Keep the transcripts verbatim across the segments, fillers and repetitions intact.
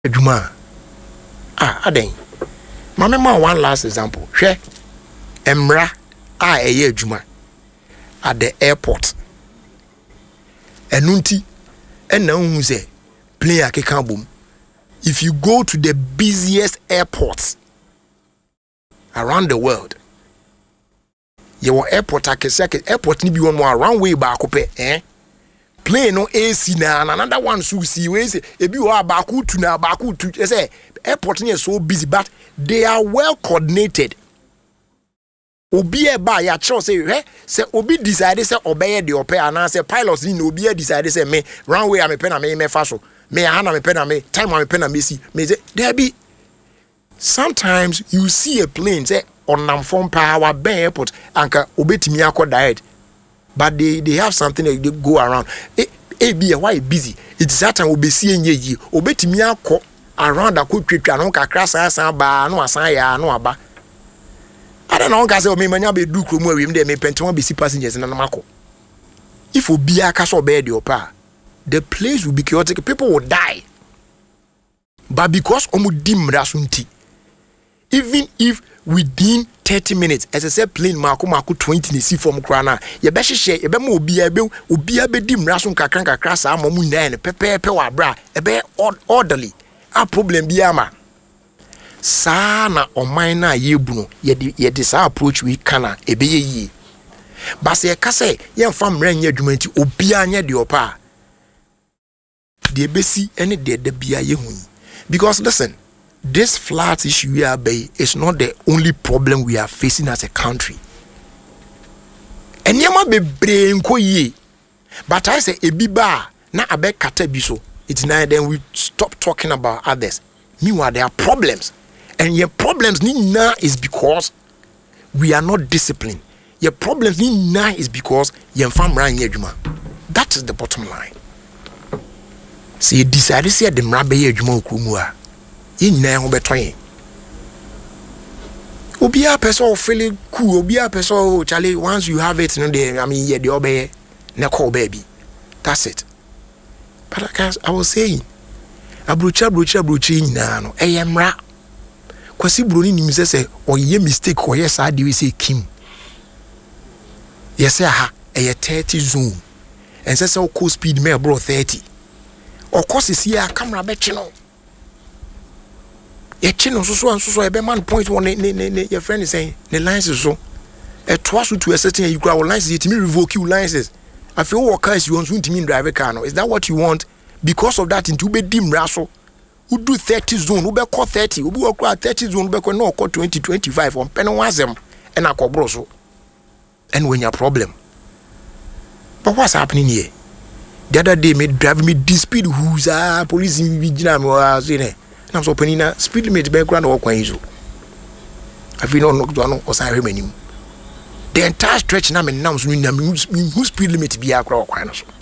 Juma. Ah, aden. Mama ma one last example. Hwe Emra a eye Juma at the airport. Enunti ena hu say plane akeka bom. If you go to the busiest airports around the world, your airport akese airport ni bi won mo around way ba akope eh plane no A C na another one so see we say ebi wa ba ku tu na ba ku tu say airport ni so busy but they are well coordinated. Obi e ba ya cho say eh say obi decide say obeye the ope and say pilots ni obi e decide say me runway am pe na me me fa so me ana me pe na me time am pe na me see me say there be sometimes you see a plane say on nam from power ben airport anka obetimi akọ diet but they they have something that they go around e e be why busy it's that time obesi enye yi obetimi akọ around akotwetwa no kakra san san ba no asan ya no aba I don't know say o me manya be du kromu awim de me penton be si passengers na namako if obi aka so be de opa the place will be chaotic, people will die but because omu dimra sunti even if within thirty minutes as I said plane mako mako twenty ni si form krana ye be hye ye be ma obi be obi be dimra sun kakran kakra sa mamu nine pepe pe wa bra e be orderly a problem bi ama sa na oman na yebu no ye de ye de sa approach we kana e be ye but say ka say ye mfa mra nya adwuma nti obi anya de opa de besi ene de de bia ye hu because listen, this flat issue we are by is not the only problem we are facing as a country. Enyama be brain ko ye. But I say ebiba na abe kata biso. It's now then we stop talking about others. Meanwhile, there are problems. And your problems ni na is because we are not disciplined. Your problems ni na is because your family yejuma. That is the bottom line. See, you decide to say the mrabe yejuma ukumua. In na ho beton obi a person feel cool obi a person oh Charlie once you have it no dey I mean yeah the obey na call baby that's it but I, I was saying abrocha abrocha abrocha nyina no eyemra kwasi broni nim se se oye mistake o yes ade we say kim yes ha eye thirty zone and say say call speed me bro thirty o course see ya camera be chino ye chino so so so so e be man point one ne ne ne your friend is saying the license so e twa so to a certain you grab license it me revoke you license I feel what cars you want to me drive a car no is that what you want because of that into be dim raso who do thirty zone who be call thirty who be call thirty zone be call no call twenty twenty-five on pen one them and I call bro so and when your problem but what's happening here the other day me drive me this speed who's ah police me jina me was in I'm so penina speed limit be ground work kwan so I feel no no no o say manim the entire stretch na me nam so nyam who speed limit be akra kwan so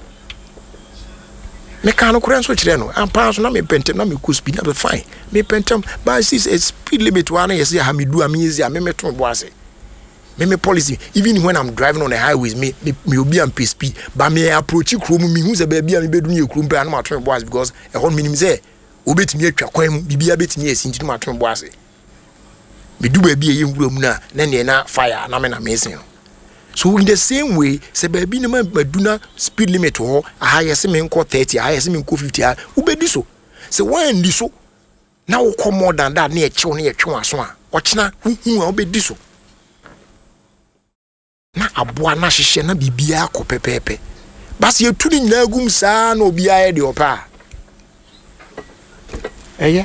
me kan no kran so kire no ampa so na me pentem na me ko speed na be fine me pentem but see a speed limit one yes ya me do am easy me me ton bo ase me me policy even when I'm driving on the highways me me, me obi am speed but me approach krom me hu se ba bia me be do ne krom pe na ma ton bo ase because e hon minim say obetimi atwa kwan mu bibia betimi esi ntinu maton bo ase me du ba bia ye nwura mu na na ne na fire na me na mesin so in the same way se ba bi ne ma maduna speed limit ho aha yesi me nko thirty aha yesi me nko fifty aha ubedi so se wan di so na wo come more than that na e chew na ye twe aso a ochina hu hu a obedi so na aboa na hihye na bibia akọ pepepe bas ye tu ni nyina gum saa na obi aye de opa eye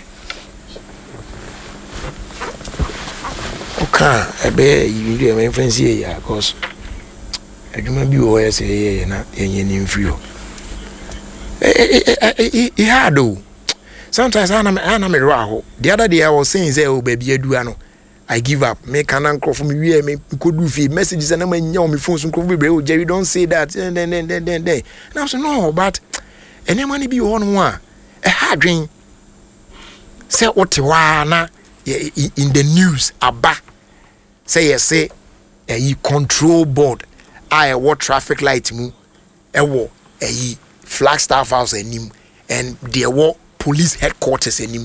oka ebe yiri e friends here ya cause adwuma bi wo yese ye na yenye ni mfrio eh eh hard o sometimes ana me ana me raho the other day I was saying say oh baby adu ano I give up me can anchor for me we me kodu fi messages and na nya on my phone so nkrofo bebre o Jerry don't say that then then then then then and I was no but any money be on one a hard dream say what na in the news aba say yes say a control board I what traffic light mu e wo a Flagstaff house enim and there were police headquarters enim